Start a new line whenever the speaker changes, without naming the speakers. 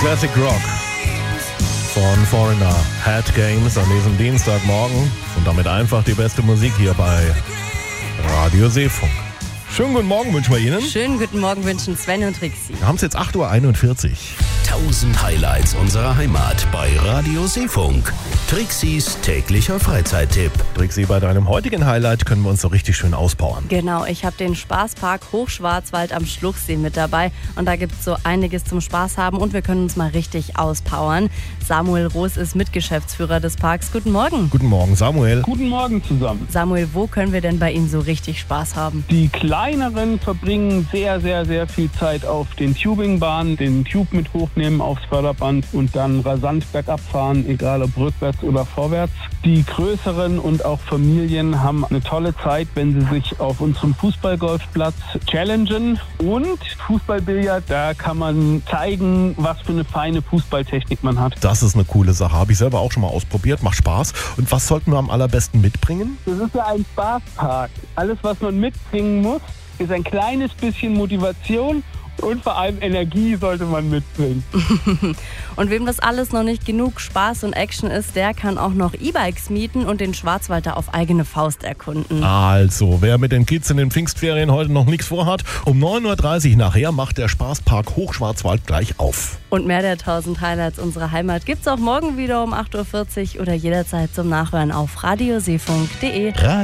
Classic Rock von Foreigner, Head Games an diesem Dienstagmorgen und damit einfach die beste Musik hier bei Radio Seefunk. Schönen guten Morgen wünschen wir Ihnen.
Schönen guten Morgen wünschen Sven und Trixi.
Wir haben es jetzt 8.41 Uhr.
1000 Highlights unserer Heimat bei Radio Seefunk. Trixis täglicher Freizeittipp.
Trixi, bei deinem heutigen Highlight können wir uns so richtig schön auspowern.
Genau, ich habe den Spaßpark Hochschwarzwald am Schluchsee mit dabei und da gibt es so einiges zum Spaß haben und wir können uns mal richtig auspowern. Samuel Roos ist Mitgeschäftsführer des Parks. Guten Morgen.
Guten Morgen, Samuel.
Guten Morgen zusammen.
Samuel, wo können wir denn bei Ihnen so richtig Spaß haben?
Die Kleineren verbringen sehr viel Zeit auf den Tubingbahnen, den Tube mit hochnehmen aufs Förderband und dann rasant bergab fahren, egal ob rückwärts oder vorwärts. Die Größeren und auch Familien haben eine tolle Zeit, wenn sie sich auf unserem Fußballgolfplatz challengen. Und Fußballbillard, da kann man zeigen, was für eine feine Fußballtechnik man hat.
Das ist eine coole Sache. Habe ich selber auch schon mal ausprobiert. Macht Spaß. Und was sollten wir am allerbesten mitbringen?
Das ist ja ein Spaßpark. Alles, was man mitbringen muss, ist ein kleines bisschen Motivation und vor allem Energie sollte man mitbringen.
Und wem das alles noch nicht genug Spaß und Action ist, der kann auch noch E-Bikes mieten und den Schwarzwald auf eigene Faust erkunden.
Also, wer mit den Kids in den Pfingstferien heute noch nichts vorhat, um 9.30 Uhr nachher macht der Spaßpark Hochschwarzwald gleich auf.
Und mehr der 1000 Highlights unserer Heimat gibt's auch morgen wieder um 8.40 Uhr oder jederzeit zum Nachhören auf radioseefunk.de.